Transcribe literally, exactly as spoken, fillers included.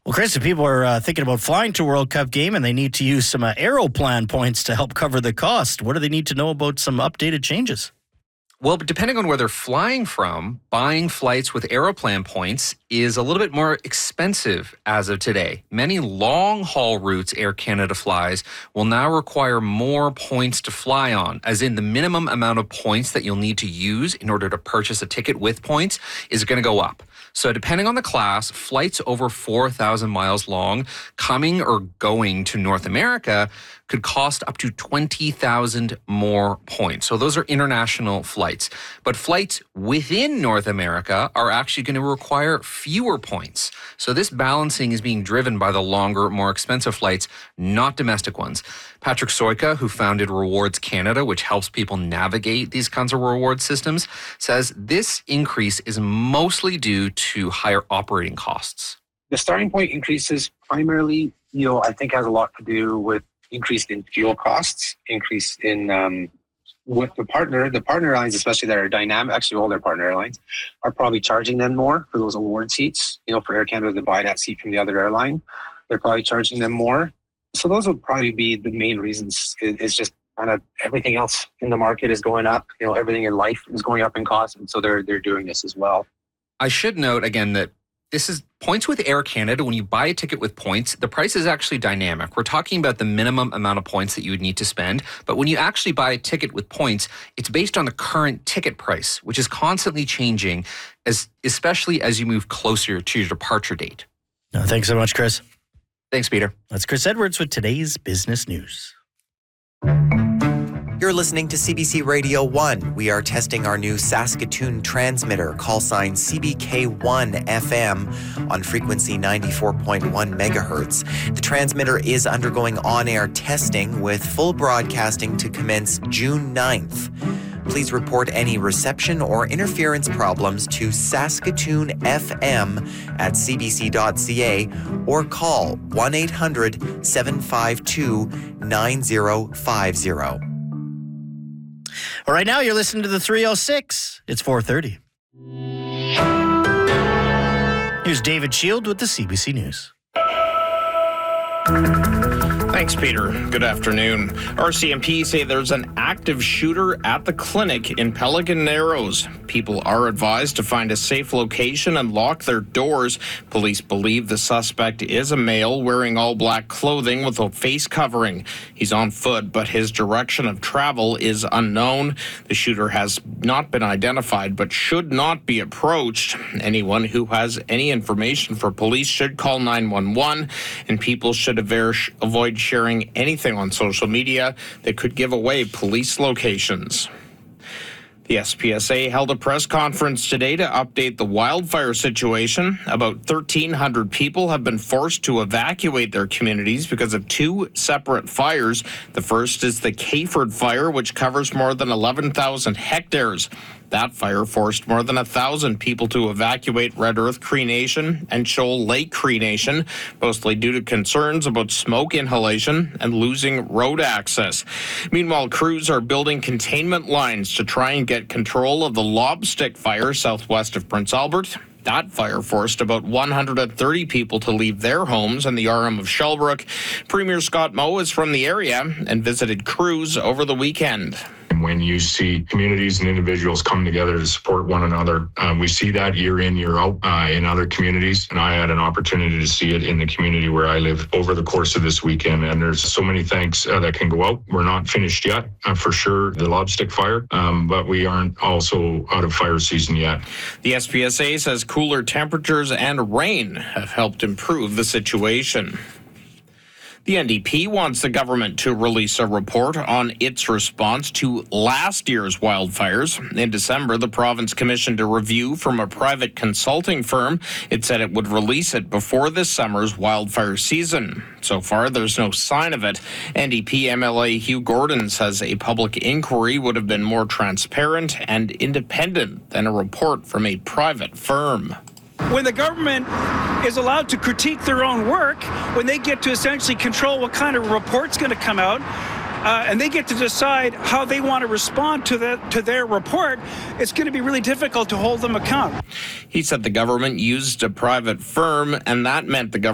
Well, Chris, if people are uh, thinking about flying to a World Cup game and they need to use some uh, Aeroplan points to help cover the cost, what do they need to know about some updated changes? Well, depending on where they're flying from, buying flights with Aeroplan points is a little bit more expensive as of today. Many long-haul routes Air Canada flies will now require more points to fly on, as in the minimum amount of points that you'll need to use in order to purchase a ticket with points is going to go up. So depending on the class, flights over four thousand miles long coming or going to North America could cost up to twenty thousand more points. So those are international flights. But flights within North America are actually going to require fewer points. So this balancing is being driven by the longer, more expensive flights, not domestic ones. Patrick Soika, who founded Rewards Canada, which helps people navigate these kinds of reward systems, says this increase is mostly due to higher operating costs. The starting point increases primarily, you know, I think has a lot to do with increase in fuel costs, increase in um, with the partner, the partner airlines, especially that are dynamic, actually all their partner airlines, are probably charging them more for those award seats. You know, for Air Canada to buy that seat from the other airline, they're probably charging them more. So those would probably be the main reasons. It's just kind of everything else in the market is going up. You know, everything in life is going up in cost, and so they're they're doing this as well. I should note again that this is points with Air Canada. When you buy a ticket with points, the price is actually dynamic. We're talking about the minimum amount of points that you would need to spend. But when you actually buy a ticket with points, it's based on the current ticket price, which is constantly changing, as especially as you move closer to your departure date. No, thanks so much, Chris. Thanks, Peter. That's Chris Edwards with today's business news. You're listening to C B C Radio one. We are testing our new Saskatoon transmitter, call sign C B K one F M, on frequency ninety-four point one megahertz. The transmitter is undergoing on-air testing with full broadcasting to commence June ninth. Please report any reception or interference problems to Saskatoon F M at c b c dot c a or call one eight hundred seven five two nine zero five zero. All right, now you're listening to the three oh six. It's four thirty. Here's David Shield with the C B C News. Thanks, Peter. Good afternoon. R C M P say there's an active shooter at the clinic in Pelican Narrows. People are advised to find a safe location and lock their doors. Police believe the suspect is a male wearing all black clothing with a face covering. He's on foot, but his direction of travel is unknown. The shooter has not been identified, but should not be approached. Anyone who has any information for police should call nine one one, and people should avoid sharing anything on social media that could give away police locations. The S P S A held a press conference today to update the wildfire situation. About thirteen hundred people have been forced to evacuate their communities because of two separate fires. The first is the Cayford Fire, which covers more than eleven thousand hectares. That fire forced more than one thousand people to evacuate Red Earth Cree Nation and Shoal Lake Cree Nation, mostly due to concerns about smoke inhalation and losing road access. Meanwhile, crews are building containment lines to try and get control of the Lobstick Fire southwest of Prince Albert. That fire forced about one hundred thirty people to leave their homes in the R M of Shellbrook. Premier Scott Moe is from the area and visited crews over the weekend. When you see communities and individuals come together to support one another, uh, we see that year in, year out uh, in other communities. And I had an opportunity to see it in the community where I live over the course of this weekend. And there's so many thanks uh, that can go out. We're not finished yet, uh, for sure, the Lobstick Fire, um, but we aren't also out of fire season yet. The S P S A says cooler temperatures and rain have helped improve the situation. The N D P wants the government to release a report on its response to last year's wildfires. In December, the province commissioned a review from a private consulting firm. It said it would release it before this summer's wildfire season. So far, there's no sign of it. N D P M L A Hugh Gordon says a public inquiry would have been more transparent and independent than a report from a private firm. When the government is allowed to critique their own work, when they get to essentially control what kind of report's going to come out, uh, and they get to decide how they want to respond to the, to their report, it's going to be really difficult to hold them accountable. He said the government used a private firm, and that meant the government